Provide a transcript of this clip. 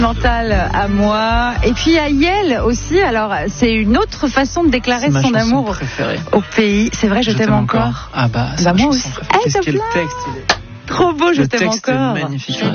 Mental à moi. Et puis à Yel aussi. Alors, c'est une autre façon de déclarer son amour au pays. C'est vrai, je t'aime encore. Ah bah, moi aussi. Qu'est-ce que le texte, trop beau, je t'aime encore. Le texte est magnifique.